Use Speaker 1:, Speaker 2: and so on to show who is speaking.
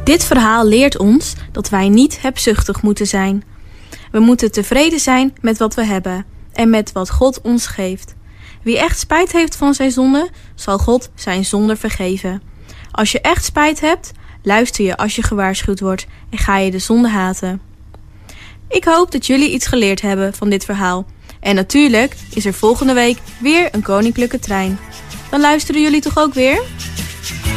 Speaker 1: Dit verhaal leert ons dat wij niet hebzuchtig moeten zijn. We moeten tevreden zijn met wat we hebben en met wat God ons geeft. Wie echt spijt heeft van zijn zonde, zal God zijn zonde vergeven. Als je echt spijt hebt, luister je als je gewaarschuwd wordt en ga je de zonde haten. Ik hoop dat jullie iets geleerd hebben van dit verhaal. En natuurlijk is er volgende week weer een koninklijke trein. Dan luisteren jullie toch ook weer?